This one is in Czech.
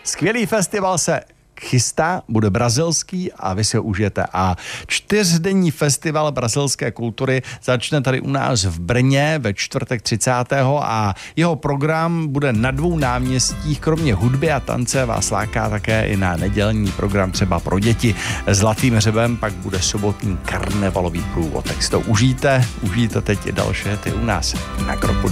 Skvělý festival se chystá, bude brazilský a vy si ho užijete. A 4denní festival brazilské kultury začne tady u nás v Brně ve čtvrtek 30. a jeho program bude na 2 náměstích. Kromě hudby a tance vás láká také i na nedělní program třeba pro děti. Zlatým hřebem pak bude sobotní karnevalový průvod. Tak si to užijte teď i další ty u nás na Krokodýlu.